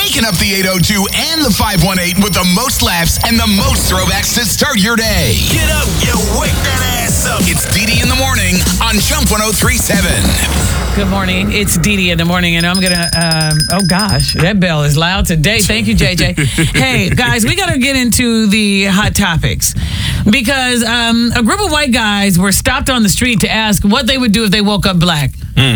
waking up the 802 and the 518 with the most laughs and the most throwbacks to start your day. Get up, you wake that ass up. It's Dee in the morning on Jump 103.7. Good morning. It's Dee in the morning, and I'm going to, oh gosh, that bell is loud today. Thank you, JJ. Hey, guys, we got to get into the hot topics because a group of white guys were stopped on the street to ask what they would do if they woke up black.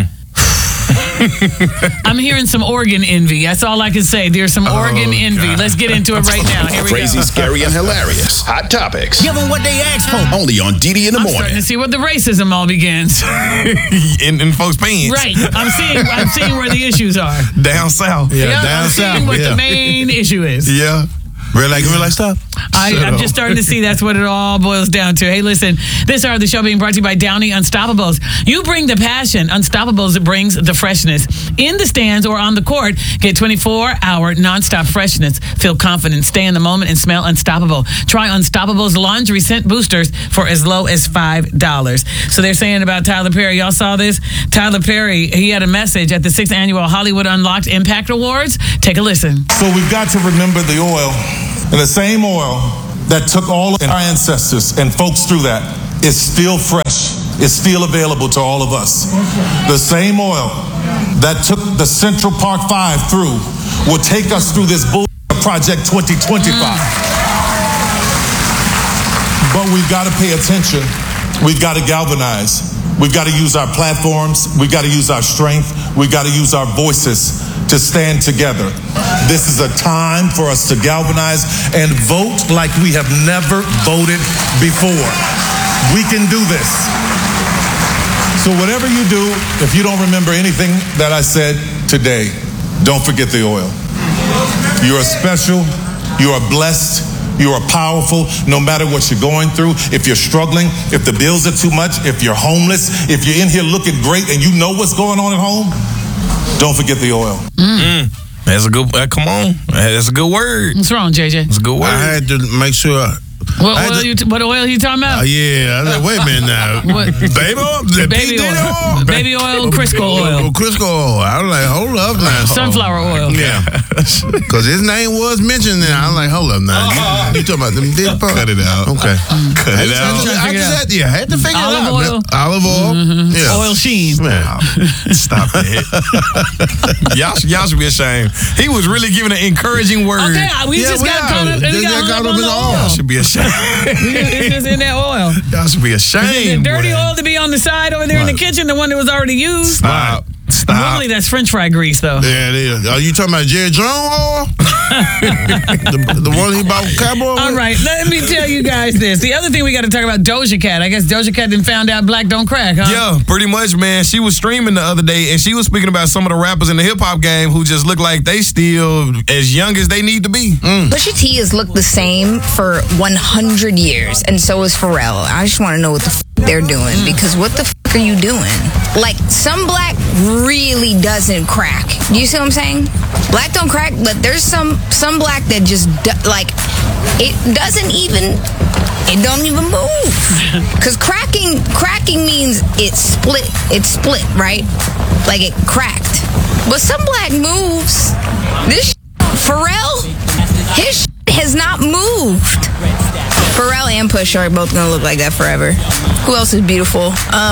I'm hearing some organ envy. That's all I can say. There's some organ envy. God. Let's get into it right now. Here we Crazy, go. scary, and hilarious. Hot topics. Give them what they asked for. Only on Dee in the morning. Starting to see where the racism all begins. in folks' pants. Right. I'm seeing where the issues are. Down south. Yeah, I'm seeing what the main issue is. Yeah. Real life stuff. I'm just starting to see that's what it all boils down to. Hey, listen, this hour of the show being brought to you by Downy Unstoppables. You bring the passion. Unstoppables brings the freshness. In the stands or on the court, get 24-hour nonstop freshness. Feel confident, stay in the moment, and smell unstoppable. Try Unstoppables laundry scent boosters for as low as $5. So they're saying about Tyler Perry. Y'all saw this? Tyler Perry, he had a message at the 6th Annual Hollywood Unlocked Impact Awards. Take a listen. So we've got to remember the oil. And the same oil that took all of our ancestors and folks through that is still fresh. It's still available to all of us. The same oil that took the Central Park 5 through will take us through this Project 2025. But we've got to pay attention. We've got to galvanize. We've got to use our platforms. We've got to use our strength. We've got to use our voices to stand together. This is a time for us to galvanize and vote like we have never voted before. We can do this. So whatever you do, if you don't remember anything that I said today, don't forget the oil. You are special. You are blessed. You are powerful no matter what you're going through. If you're struggling, if the bills are too much, if you're homeless, if you're in here looking great and you know what's going on at home, don't forget the oil. That's a good, come on. That's a good word. What's wrong, JJ? That's a good word. I had to make sure. What oil you talking about? Yeah. I said, wait a minute now. What? Baby oil? Baby oil, Crisco oil. Crisco oil. I was like, hold up now. Sunflower oil. Yeah. Because his name was mentioned there. I was like, hold up now. You talking about them dead part? Cut it out. Okay. Cut it out. I had to figure Olive it out. oil. Olive oil. Mm-hmm. Yeah. Oil sheen. Man. Stop it. y'all should be ashamed. He was really giving an encouraging word. Okay, we just got caught up in the oil. Y'all should be ashamed. It's just in that oil. Y'all should be ashamed. The dirty oil to be on the side over there in the kitchen, the one that was already used. Stop. Normally that's French fry grease, though. Yeah, it is. Are you talking about Jerry Jones oil? the one he bought cowboy? All right, let me tell you guys this. The other thing we got to talk about, Doja Cat. I guess Doja Cat done found out black don't crack, huh? Yeah, pretty much, man. She was streaming the other day, and she was speaking about some of the rappers in the hip-hop game who just look like they still as young as they need to be. Pusha T has looked the same for 100 years, and so is Pharrell. I just want to know what the they're doing, because what the are you doing? Like, some black really doesn't crack. Do you see what I'm saying? Black don't crack, but there's some black that just, it don't even move. Because cracking means it's split, right? Like it cracked. But some black moves. This Pharrell, his has not moved. Pharrell and Push are both gonna look like that forever. Who else is beautiful?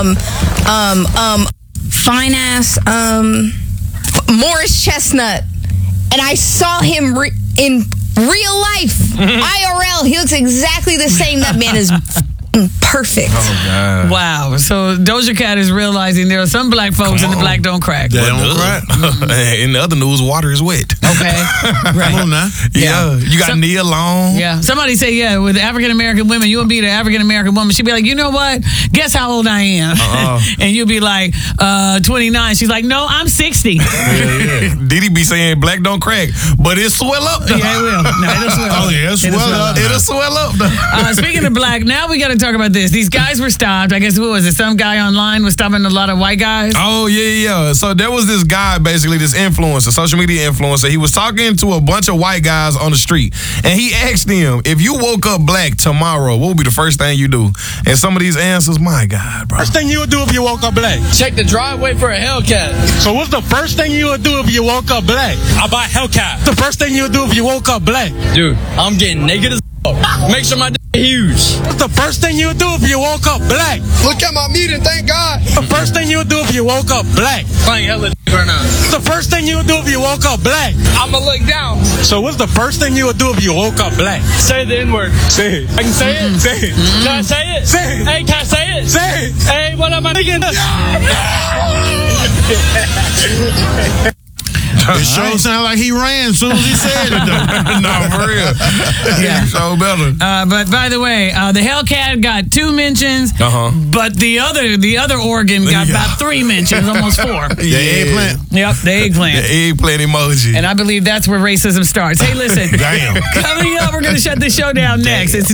Fine ass Morris Chestnut, and I saw him in real life, IRL. He looks exactly the same. That man is perfect. Oh, God. Wow. So Doja Cat is realizing there are some black folks and the black don't crack. They don't crack. In the other news, water is wet. Okay. Right. Come on now. Yeah. You got Nia Long. Yeah. Somebody say, with African-American women, you'll be the African-American woman. She'd be like, you know what? Guess how old I am. And you'll be like, 29. She's like, no, I'm 60. Diddy be saying black don't crack, but it swell up though. Yeah, it will. No, it'll swell up. Oh, yeah, it'll swell up. It'll swell up though. Speaking of black, now we got to talk about this. These guys were stopped. I guess, what was it? Some guy online was stopping a lot of white guys? Oh, yeah. So there was this guy, basically, this influencer, social media influencer. He was talking to a bunch of white guys on the street. And he asked them, if you woke up black tomorrow, what would be the first thing you do? And some of these answers, my God, bro. First thing you would do if you woke up black? Check the driveway for a Hellcat. So what's the first thing you would do if you woke up black? I buy Hellcat. The first thing you would do if you woke up black? Dude, I'm getting naked as make sure my d huge. What's the first thing you would do if you woke up black? Look at my meat and thank God. The first thing you would do if you woke up black? Playing hella right now. The first thing you would do if you woke up black? I'ma look down. So what's the first thing you would do if you woke up black? Say the N-word. Say it. I can say it? Say it. Can I say it? Say it. Hey, can I say it? Say it. Hey, what am I thinking? It sure sounded like he ran as soon as he said it, though. No, for real. Yeah. So better. But by the way, the Hellcat got 2 mentions, but the other organ got about 3 mentions, almost 4. The eggplant. Yep, the eggplant. The eggplant emoji. And I believe that's where racism starts. Hey, listen. Damn. Coming up, we're going to shut the show down next. It's